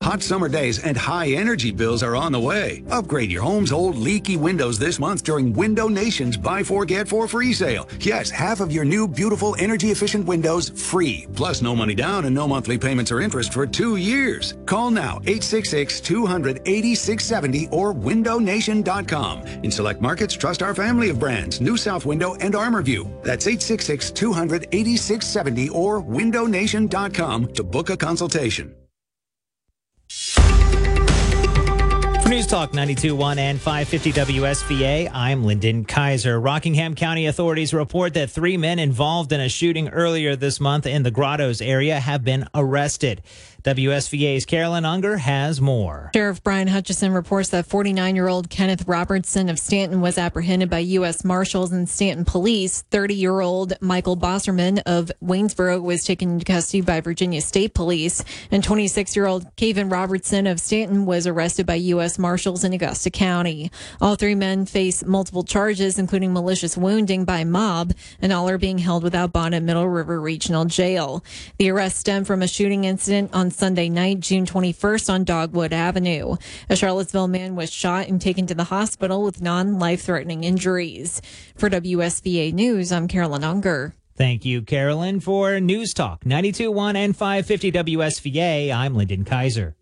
Hot summer days and high energy bills are on the way. Upgrade your home's old leaky windows this month during Window Nation's Buy 4 Get 4 free sale. Yes, half of your new beautiful energy efficient windows free. Plus no money down and no monthly payments or interest for 2 years. Call now 866-200-8670 or windownation.com. In select markets, trust our family of brands, New South Window and ArmorView. That's 866-200-8670 or windownation.com to book a consultation. For News Talk 92.1 and 550 WSVA, I'm Lyndon Kaiser. Rockingham County authorities report that 3 men involved in a shooting earlier this month in the Grottoes area have been arrested. WSVA's Carolyn Unger has more. Sheriff Brian Hutchison reports that 49-year-old Kenneth Robertson of Stanton was apprehended by U.S. Marshals and Stanton Police. 30-year-old Michael Bosserman of Waynesboro was taken into custody by Virginia State Police. And 26-year-old Kaven Robertson of Stanton was arrested by U.S. Marshals in Augusta County. All 3 men face multiple charges, including malicious wounding by mob, and all are being held without bond at Middle River Regional Jail. The arrest stemmed from a shooting incident on Sunday night, June 21st on Dogwood Avenue. A Charlottesville man was shot and taken to the hospital with non-life-threatening injuries. For WSVA News, I'm Carolyn Unger. Thank you, Carolyn. For News Talk 92.1 and 550 WSVA, I'm Lyndon Kaiser.